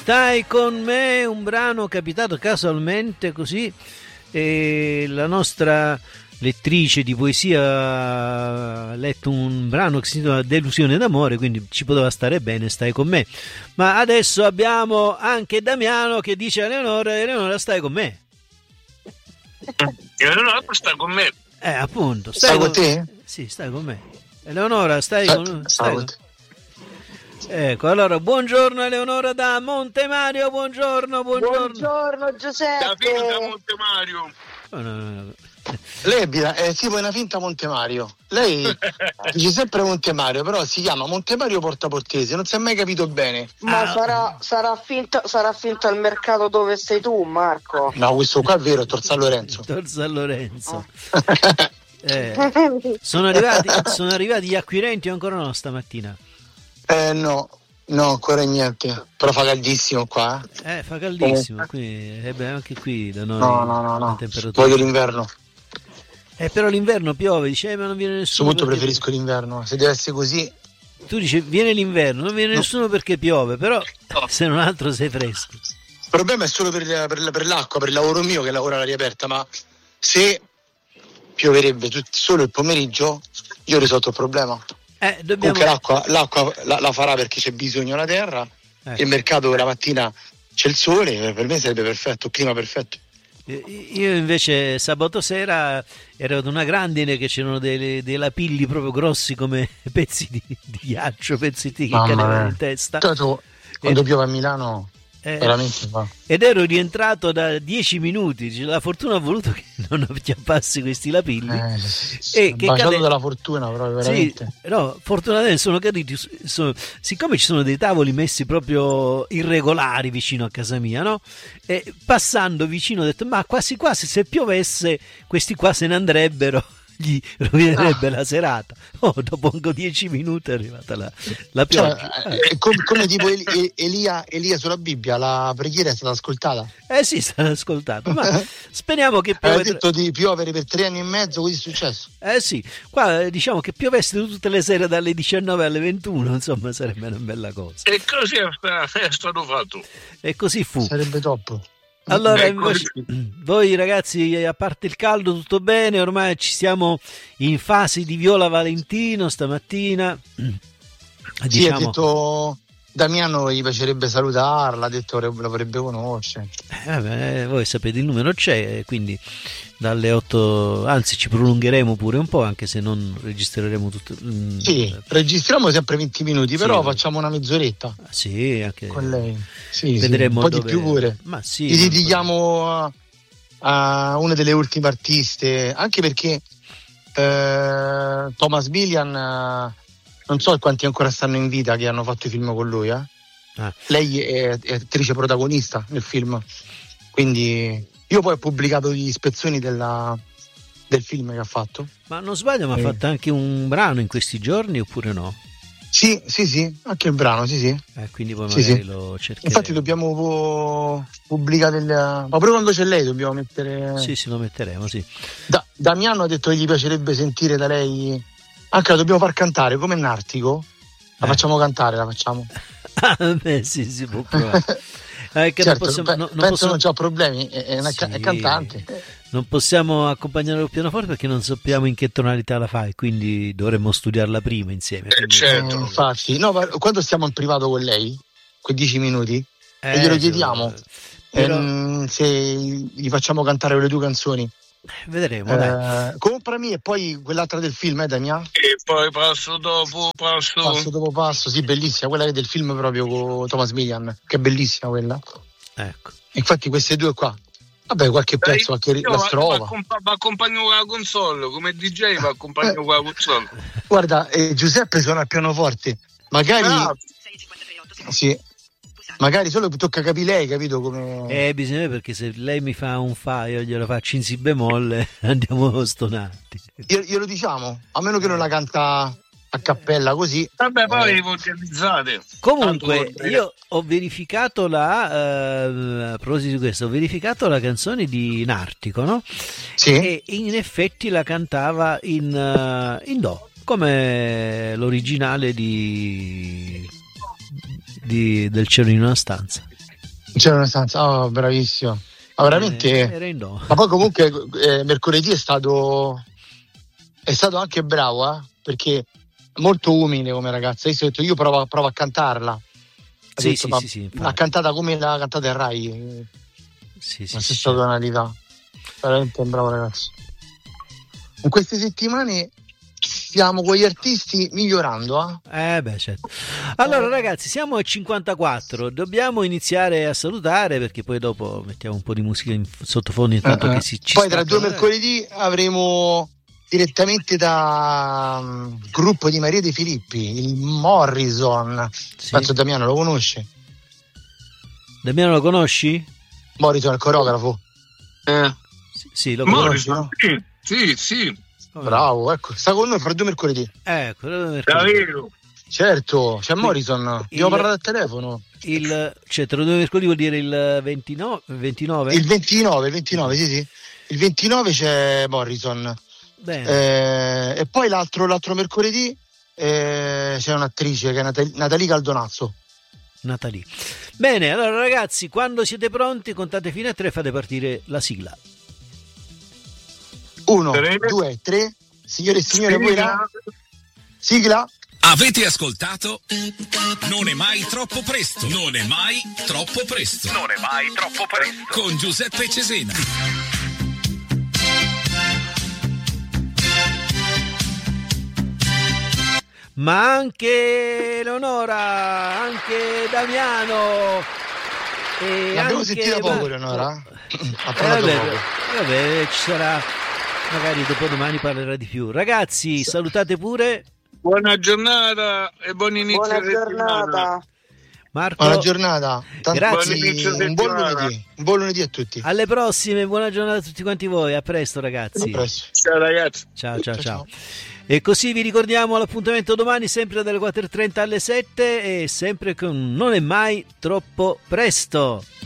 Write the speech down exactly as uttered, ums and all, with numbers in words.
Stai con me, un brano capitato casualmente così, e la nostra lettrice di poesia ha letto un brano che si intitola Delusione d'amore, quindi ci poteva stare bene Stai con me. Ma adesso abbiamo anche Damiano che dice a Eleonora: Eleonora, stai con me. Eleonora sta con me. Eh, appunto. Stai, stai con te? Sì, stai con me. Eleonora, stai Sta, con, stai con te. Ecco, allora, buongiorno Eleonora da Montemario, buongiorno, buongiorno. Buongiorno Giuseppe. Da finta Montemario. Oh, no, no, no. Lei è tipo una finta Montemario. Lei dice sempre Montemario, però si chiama Montemario Portaportese, non si è mai capito bene. Ma ah. sarà, sarà, finto, sarà finto al mercato dove sei tu, Marco? No, questo qua è vero, è Tor San Lorenzo. Tor San Lorenzo. eh, sono, arrivati, sono arrivati gli acquirenti o ancora no stamattina? Eh no, no, ancora niente. Però fa caldissimo qua. Eh, eh fa caldissimo. Qui, eh beh, anche qui da noi. No, no, no, no. Temperatura. Voglio l'inverno. Eh, però l'inverno piove, dice, eh, ma non viene nessuno. Soprattutto perché... preferisco l'inverno. Se deve essere così. Tu dici, viene l'inverno, non viene no. nessuno perché piove, però no. Se non altro sei fresco. Il problema è solo per, per, per l'acqua, per il lavoro mio che lavora all'aria aperta, ma se pioverebbe tutto, solo il pomeriggio, io risolto il problema. Eh, dobbiamo... Comunque l'acqua, l'acqua la, la farà perché c'è bisogno la terra, ecco. Il mercato la mattina c'è il sole, per me sarebbe perfetto, il clima perfetto. Io invece sabato sera ero ad una grandine che c'erano dei, dei lapilli proprio grossi come pezzi di, di ghiaccio, pezzetti che cadevano in testa. Tanto, quando e... piove a Milano... Eh, veramente va. Ed ero rientrato da dieci minuti. La fortuna ha voluto che non acchiappassi questi lapilli. Eh, e che baciato cade... dalla fortuna, proprio veramente. Sì, no, fortunatamente sono caduti. Sono... Siccome ci sono dei tavoli messi proprio irregolari vicino a casa mia, no? E passando vicino ho detto: ma quasi quasi se piovesse, questi qua se ne andrebbero. Gli rovinerebbe ah. la serata. Oh, dopo dieci minuti è arrivata la, la pioggia. Cioè, eh. come, come tipo Elia, Elia sulla Bibbia, la preghiera è stata ascoltata? Eh sì, è stata ascoltata. Ma speriamo che piove. Hai detto di piovere per tre anni e mezzo, così è successo? Eh sì, qua diciamo che piovesse tutte le sere dalle diciannove alle ventuno, insomma, sarebbe una bella cosa. E così è stato fatto. E così fu. Sarebbe top. Allora, invece, voi ragazzi, a parte il caldo, tutto bene? Ormai ci siamo in fase di Viola Valentino stamattina. Sì, diciamo... ha detto Damiano gli piacerebbe salutarla, ha detto la vorrebbe conoscere. Eh, beh, voi sapete il numero c'è, quindi dalle otto, anzi ci prolungheremo pure un po', anche se non registreremo tutto. Mm, sì, registriamo sempre venti minuti, sì, però facciamo una mezz'oretta. Sì, anche con lei. Sì, vedremo sì, un po' dove... di più pure. Ma sì, gli dedichiamo a, a una delle ultime artiste, anche perché eh, Thomas Milian, eh, non so quanti ancora stanno in vita che hanno fatto i film con lui, eh? Ah. Lei è, è attrice protagonista nel film, quindi io poi ho pubblicato gli spezzoni della, del film che ha fatto. Ma non sbaglio, ma eh. ha fatto anche un brano in questi giorni oppure no? Sì, sì, sì, anche il brano, sì, sì. Eh, quindi poi magari sì, sì. lo cercheremo. Infatti dobbiamo pubblicare il... ma pure quando c'è lei dobbiamo mettere... Sì, sì, lo metteremo, sì. Da, Damiano ha detto che gli piacerebbe sentire da lei... Anche la dobbiamo far cantare, come Nartico. La eh. facciamo cantare, la facciamo. Ah, beh, sì, si può provare. Eh, che certo, non possiamo, pe- no, non penso possiamo... non c'ha problemi, è, è, una, sì. è cantante. Non possiamo accompagnare il pianoforte perché non sappiamo in che tonalità la fai, quindi dovremmo studiarla prima insieme. Eh, certo. Eh, infatti, no, ma quando stiamo in privato con lei, quei dieci minuti, eh, e glielo chiediamo, però... ehm, se gli facciamo cantare le tue canzoni. Vedremo, eh, dai. Comprami e poi quell'altra del film, eh, Damià? E poi passo dopo passo. Passo dopo passo, sì, bellissima. Quella è del film proprio con Thomas Milian, che è bellissima quella. Ecco. Infatti queste due qua. Vabbè, qualche Dai, pezzo, qualche io la va, trova. va, compa- va accompagno con la console, come D J va accompagno con la console. Guarda, eh, Giuseppe suona il pianoforte. Magari. Ah. Sì. Magari solo tocca capire lei, capito come. Eh, bisogna perché se lei mi fa un fa, io glielo faccio in si bemolle, andiamo stonati. Io, glielo diciamo, a meno che non la canta a cappella così. Vabbè, poi eh. vi organizzate. Comunque, io ho verificato la. Uh, a proposito di questo, ho verificato la canzone di Nartico, no? Sì. E in effetti la cantava in, uh, in do, come l'originale di. Di, del cielo in una stanza. C'era una stanza, oh, bravissimo. Ma veramente. Eh, era in no. Ma poi comunque eh, mercoledì è stato è stato anche bravo, eh? Perché molto umile come ragazza. Io ho detto, io provo, provo a cantarla. Ha Sì, detto, sì, ma sì, sì, infatti. l'ha cantata come l'ha cantata il Rai, Sì, sì, la sì, stessa sì. tonalità. Veramente un bravo ragazzo. In queste settimane stiamo con gli artisti migliorando, eh? Eh beh, certo. Allora ragazzi, siamo a cinquantaquattro, dobbiamo iniziare a salutare perché poi dopo mettiamo un po' di musica in sottofondo intanto Uh-uh. che si ci Poi tra staccano, due eh. mercoledì avremo direttamente da um, gruppo di Maria De Filippi, il Morrison. Sì. Penso Damiano lo conosce. Damiano lo conosci? Morrison, il coreografo. Eh. Sì, sì, lo conosci. Morrison, sì, sì, sì. Come? Bravo, ecco, sta con noi fra due mercoledì. Eh, quello del mercoledì. Davvero. Certo, c'è Qui- Morrison, abbiamo il- parlato al telefono. Il, cioè, tra due mercoledì vuol dire il ventinove? ventinove? Il ventinove, il ventinove, sì, sì. Il ventinove c'è Morrison. Bene. Eh, e poi l'altro, l'altro mercoledì eh, c'è un'attrice che è Natal- Natalie Caldonazzo. Natali. Bene, allora ragazzi, quando siete pronti, contate fino a tre e fate partire la sigla. Uno, Tre. due, tre. Signore e signori, voi là? Sigla. Avete ascoltato? Non è mai troppo presto. Non è mai troppo presto. Non è mai troppo presto. Con Giuseppe Cesena. Ma anche Leonora, anche Damiano. E L'abbiamo anche sentita poco, Marco. Leonora? Ha Eh, parlato vabbè, poco. vabbè, ci sarà. Magari dopo domani parlerà di più. Ragazzi, salutate pure. Buona giornata e buon inizio Buona di settimana. giornata. Marco, Buona giornata. Tanti- Grazie. Buon inizio un buon settimana. lunedì. Un buon lunedì a tutti. alle prossime, buona giornata a tutti quanti voi. A presto, ragazzi. A presto. Ciao ragazzi. Ciao, ciao, Ciao, ciao. E così vi ricordiamo l'appuntamento domani, sempre dalle quattro e trenta alle sette e sempre con Non è mai troppo presto.